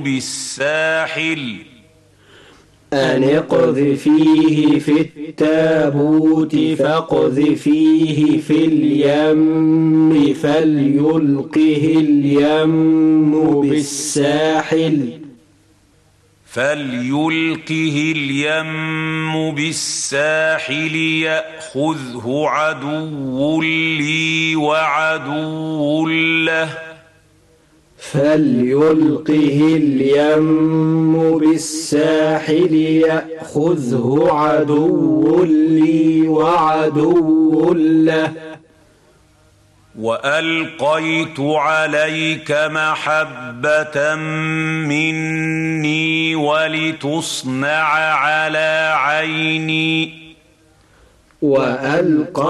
بالساحل أن اقذفيه في التابوت فاقذفيه في اليم فليلقه اليم بالساحل يأخذه عدو لي وعدو له فليلقه اليم بالساحل يأخذه عدو لي وعدو له وألقيت عليك محبة مني ولتصنع على عيني